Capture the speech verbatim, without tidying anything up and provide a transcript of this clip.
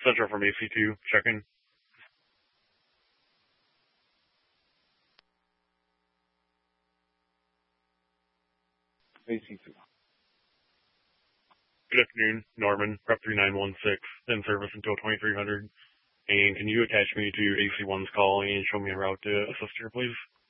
Central from A C two, checking. A C two. Good afternoon, Norman, Prep three nine one six, in service until twenty-three hundred. And can you attach me to A C one's call and show me a route to assist here, please?